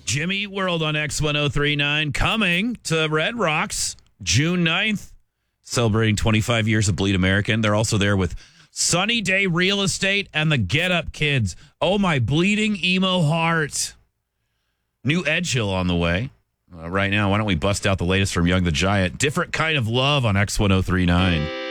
Jimmy Eat World on X1039 coming to Red Rocks June 9th, celebrating 25 years of Bleed American. They're also there with Sunny Day Real Estate and the Get Up Kids. Oh, my bleeding emo heart. New Edge Hill on the way. Right now, why don't we bust out the latest from Young the Giant? Different Kind of Love on X1039.